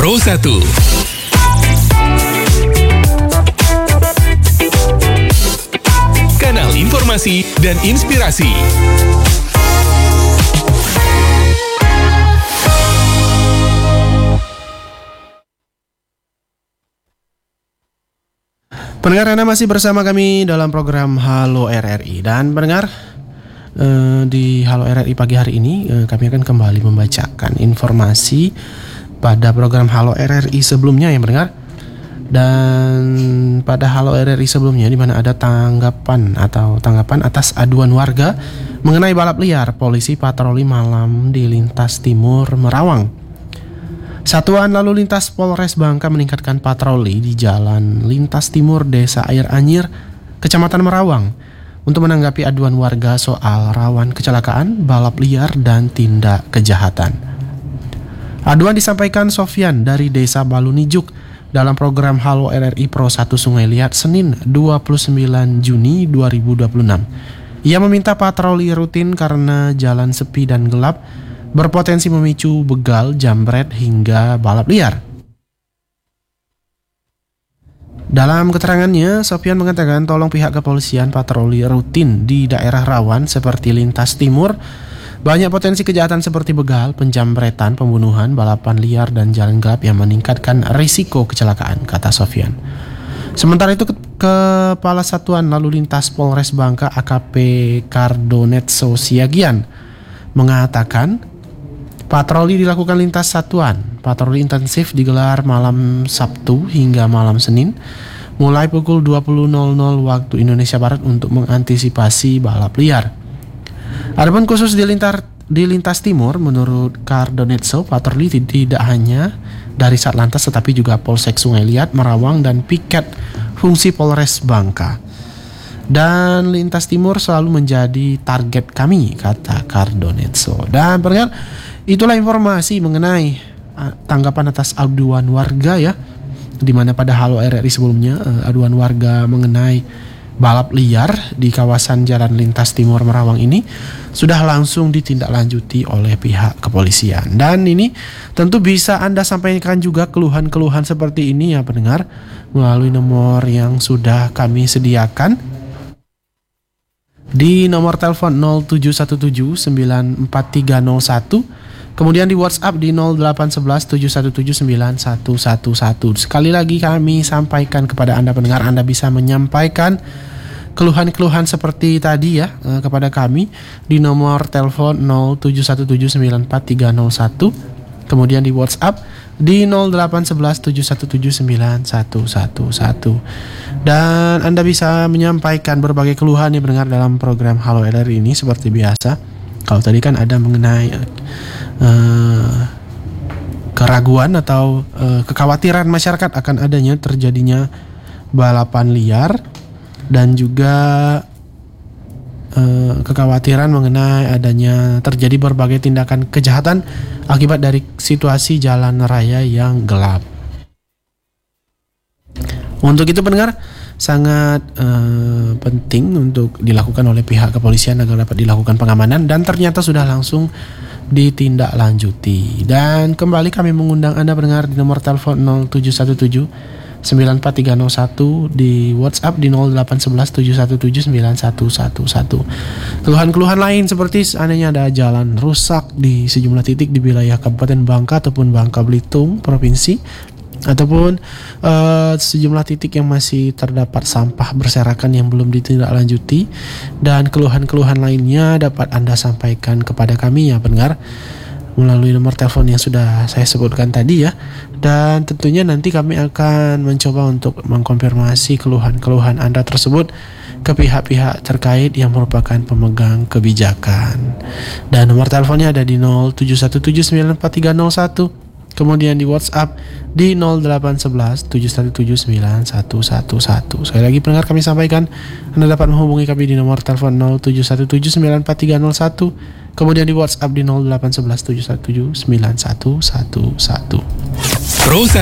Pro 1. Kanal informasi dan inspirasi. Pendengar, Anda masih bersama kami dalam program Halo RRI. Dan pendengar, di Halo RRI pagi hari ini kami akan kembali membacakan informasi pada program Halo RRI sebelumnya ya pendengar. Dan pada Halo RRI sebelumnya di mana ada tanggapan atas aduan warga mengenai balap liar polisi patroli malam di lintas timur Merawang. Satuan Lalu Lintas Polres Bangka meningkatkan patroli di Jalan Lintas Timur Desa Air Anyir, Kecamatan Merawang, untuk menanggapi aduan warga soal rawan kecelakaan, balap liar, dan tindak kejahatan. Aduan disampaikan Sofyan dari Desa Balunijuk dalam program Halo RRI Pro 1 Sungai Liat Senin 29 Juni 2026. Ia meminta patroli rutin karena jalan sepi dan gelap berpotensi memicu begal, jambret, hingga balap liar. Dalam keterangannya, Sofyan mengatakan tolong pihak kepolisian patroli rutin di daerah rawan seperti lintas timur. Banyak potensi kejahatan seperti begal, penjambretan, pembunuhan, balapan liar, dan jalan gelap yang meningkatkan risiko kecelakaan, kata Sofyan. Sementara itu, Kepala Satuan Lalu Lintas Polres Bangka AKP Kardonetso Siagian mengatakan patroli dilakukan lintas satuan. Patroli intensif digelar malam Sabtu hingga malam Senin mulai pukul 20.00 waktu Indonesia Barat untuk mengantisipasi balap liar. Adapun khusus di lintas timur, menurut Kardonetso, patroli tidak hanya dari Satlantas tetapi juga Polsek Sungai Liat, Merawang, dan piket fungsi Polres Bangka. Dan lintas timur selalu menjadi target kami, kata Kardonetso. Dan pendengar, itulah informasi mengenai tanggapan atas aduan warga ya, di mana pada Halo RRI sebelumnya aduan warga mengenai balap liar di kawasan Jalan Lintas Timur Merawang ini sudah langsung ditindaklanjuti oleh pihak kepolisian. Dan ini tentu bisa Anda sampaikan juga keluhan-keluhan seperti ini ya pendengar, melalui nomor yang sudah kami sediakan di nomor telepon 0717 94301. Kemudian di WhatsApp di 0811 717 9111. Sekali lagi kami sampaikan kepada Anda pendengar, Anda bisa menyampaikan keluhan-keluhan seperti tadi ya kepada kami di nomor telepon 0717 94301. Kemudian di WhatsApp di 0811 717 9111. Dan Anda bisa menyampaikan berbagai keluhan yang pendengar dalam program Halo RRI ini seperti biasa. Kalau tadi kan ada mengenai keraguan atau kekhawatiran masyarakat akan adanya terjadinya balapan liar, dan juga kekhawatiran mengenai adanya terjadi berbagai tindakan kejahatan akibat dari situasi jalan raya yang gelap. Untuk itu pendengar, sangat penting untuk dilakukan oleh pihak kepolisian agar dapat dilakukan pengamanan, dan ternyata sudah langsung ditindaklanjuti. Dan kembali kami mengundang Anda pendengar di nomor telepon 0717 94301, di WhatsApp di 0811 717 9111. Keluhan-keluhan lain seperti seandainya ada jalan rusak di sejumlah titik di wilayah Kabupaten Bangka ataupun Bangka Belitung Provinsi, ataupun sejumlah titik yang masih terdapat sampah berserakan yang belum ditindaklanjuti, dan keluhan-keluhan lainnya dapat Anda sampaikan kepada kami ya pendengar melalui nomor telepon yang sudah saya sebutkan tadi ya. Dan tentunya nanti kami akan mencoba untuk mengkonfirmasi keluhan-keluhan Anda tersebut ke pihak-pihak terkait yang merupakan pemegang kebijakan. Dan nomor teleponnya ada di 0717 94301. Kemudian di WhatsApp di 0811 717 9111. Sekali lagi pendengar kami sampaikan, Anda dapat menghubungi kami di nomor telepon 0717 94301. Kemudian di WhatsApp di 0811 717 9111. Pro 1.